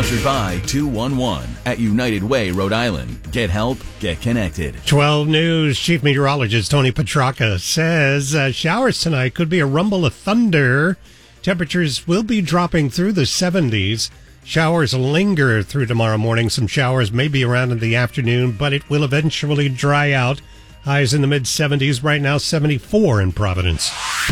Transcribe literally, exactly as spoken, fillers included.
Sponsored by two one one at United Way, Rhode Island. Get help, get connected. twelve News Chief Meteorologist Tony Petracca says uh, showers tonight could be a rumble of thunder. Temperatures will be dropping through the seventies. Showers linger through tomorrow morning. Some showers may be around in the afternoon, but it will eventually dry out. Highs in the mid-seventies. Right now, seventy-four in Providence.